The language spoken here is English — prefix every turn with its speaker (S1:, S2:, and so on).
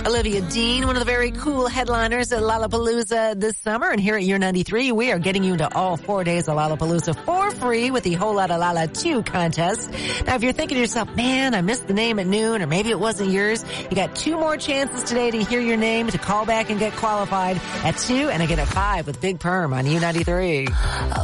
S1: Olivia Dean, one of the very cool headliners at Lollapalooza this summer. And here at Year 93, we are getting you into all 4 days of Lollapalooza for free with the Whole Lotta Lala 2 contest. Now, if you're thinking to yourself, man, I missed the name at noon, or maybe it wasn't yours, you got 2 more chances today to hear your name, to call back and get qualified at 2 and again at 5 with Big Perm on U93.